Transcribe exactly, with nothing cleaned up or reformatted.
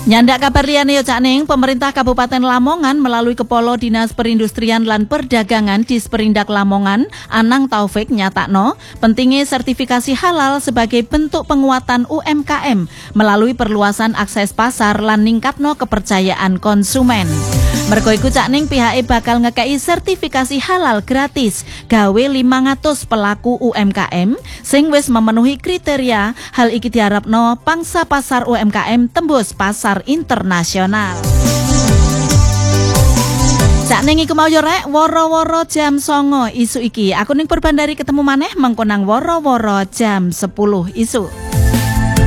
Nyandak kabar liyane yo Cak Ning, pemerintah Kabupaten Lamongan melalui Kepala Dinas Perindustrian lan Perdagangan Disperindak Lamongan, Anang Taufik nyatakno pentingnya sertifikasi halal sebagai bentuk penguatan U M K M melalui perluasan akses pasar lan ningkatno kepercayaan konsumen. Mergo iku Cak Ning pihake bakal ngekei sertifikasi halal gratis gawe lima ratus pelaku U M K M sing wis memenuhi kriteria. Hal iki diharapno pangsa pasar U M K M tembus pasar internasional. Cak Ning iku mau yo rek woro-woro jam songo isu iki. Aku ning Perbandari ketemu maneh mengko nang woro-woro jam sepuluh isu.